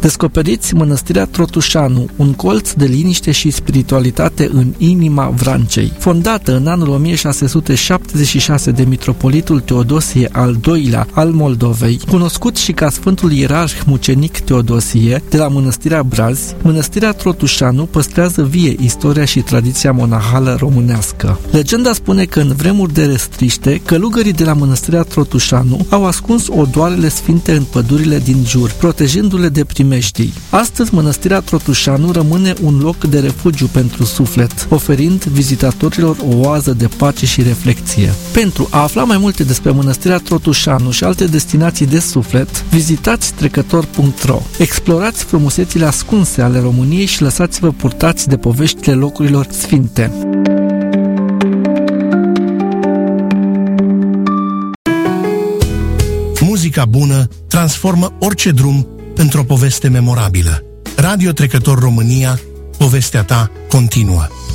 Descoperiți Mănăstirea Trotușanu, un colț de liniște și spiritualitate în inima Vrancei. Fondată în anul 1676 de mitropolitul Teodosie al II-lea al Moldovei, cunoscut și ca Sfântul Ierarh Mucenic Teodosie, de la Mănăstirea Brazi, Mănăstirea Trotușanu păstrează vie istoria și tradiția monahală românească. Legenda spune că în vremuri de restriște, călugării de la Mănăstirea Trotușanu au ascuns odoarele sfinte în pădurile din jur, protejându-le de primejdii. Astăzi, Mănăstirea Trotușanu rămâne un loc de refugiu pentru suflet, oferind vizitatorilor o oază de pace și reflexie. Pentru a afla mai multe despre Mănăstirea Trotușanu și alte destinații de suflet, vizitați trecător.ro. Explorați frumusețile ascunse ale României și lăsați-vă purtați de poveștile locurilor sfinte. Muzica bună transformă orice drum într-o poveste memorabilă. Radio Trecător România, povestea ta continuă.